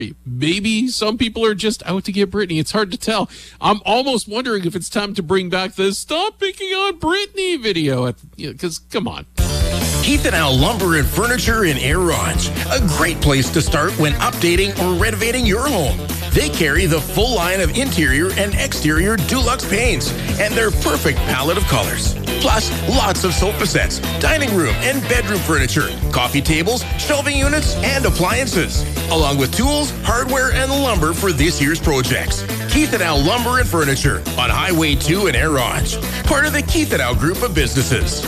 Maybe some people are just out to get Britney. It's hard to tell. I'm almost wondering if it's time to bring back the "Stop Picking on Britney" video. Because, come on. Keith and Al Lumber and Furniture in Air Ronge. A great place to start when updating or renovating your home. They carry the full line of interior and exterior Dulux paints and their perfect palette of colors. Plus, lots of sofa sets, dining room and bedroom furniture, coffee tables, shelving units, and appliances, along with tools, hardware, and lumber for this year's projects. Keith and Al Lumber and Furniture on Highway 2 in Air Ronge, part of the Keith and Al Group of Businesses.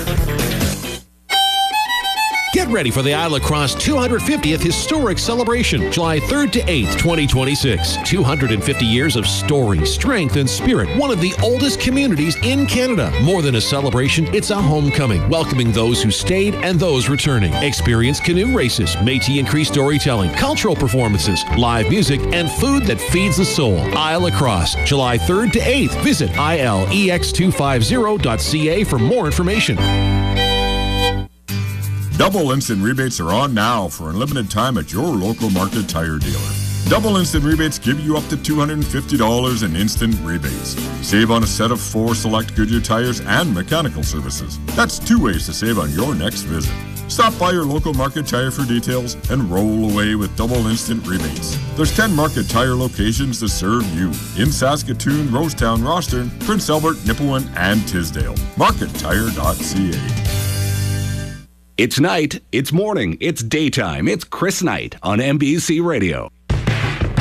Get ready for the Isle Lacrosse 250th Historic Celebration, July 3rd to 8th, 2026. 250 years of story, strength, and spirit. One of the oldest communities in Canada. More than a celebration, it's a homecoming, welcoming those who stayed and those returning. Experience canoe races, Métis and Cree storytelling, cultural performances, live music, and food that feeds the soul. Isle Lacrosse, July 3rd to 8th. Visit ilex250.ca for more information. Double instant rebates are on now for a limited time at your local Market Tire dealer. Double instant rebates give you up to $250 in instant rebates. Save on a set of 4 select Goodyear tires and mechanical services. That's 2 ways to save on your next visit. Stop by your local Market Tire for details and roll away with double instant rebates. There's 10 Market Tire locations to serve you in Saskatoon, Rosetown, Rosthern, Prince Albert, Nipawin, and Tisdale. MarketTire.ca. It's night, it's morning, it's daytime, it's Chris Knight on MBC Radio.